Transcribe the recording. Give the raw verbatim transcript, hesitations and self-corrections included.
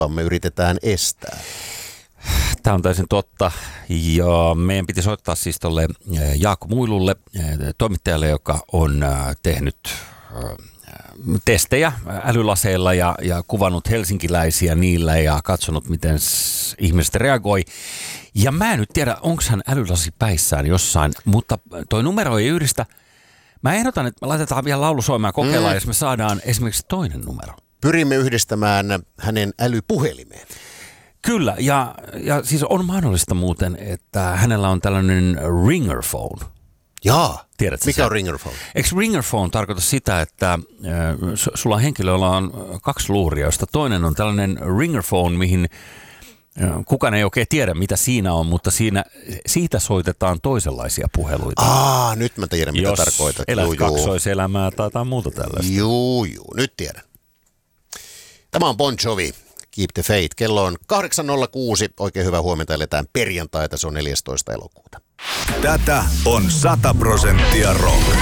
me yritetään estää. Tämä on täysin totta. Ja meidän piti soittaa siis tuolle Jaakko Muilulle, toimittajalle, joka on tehnyt testejä älylaseilla ja, ja kuvannut helsinkiläisiä niillä ja katsonut, miten ihmiset reagoi. Ja mä en nyt tiedä, onko hän älylasi päissään jossain, mutta toi numero ei yhdistä. Mä ehdotan, että me laitetaan vielä laulu soimaan ja kokeillaan, mm. jos me saadaan esimerkiksi toinen numero. Pyrimme yhdistämään hänen älypuhelimeen. Kyllä, ja, ja siis on mahdollista muuten, että hänellä on tällainen ringer phone. Jaa, tiedätkö mikä sä? on ringer phone? Eikö ringer phone tarkoita sitä, että äh, sulla on henkilö, jolla on kaksi luuria, josta toinen on tällainen ringer phone, mihin äh, kukaan ei oikein tiedä, mitä siinä on, mutta siinä, siitä soitetaan toisenlaisia puheluita. Aa, nyt mä tiedän, mitä jos tarkoitat. elät juu, juu. kaksoiselämää tai jotain muuta tällaista. Juu, juu, nyt tiedän. Tämä on Bon Jovi. Keep the Faith. Kello on kahdeksan nolla kuusi. Oikein hyvää huomenta. Eletään perjantaita. Se on neljästoista elokuuta. Tätä on sata prosenttia rock.